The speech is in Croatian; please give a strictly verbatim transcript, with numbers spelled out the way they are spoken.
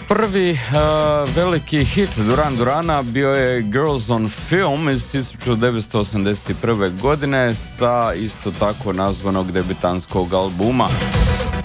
Prvi uh, veliki hit Duran Durana bio je Girls on Film iz tisuću devetsto osamdeset prve godine sa isto tako nazvanog debitanskog albuma.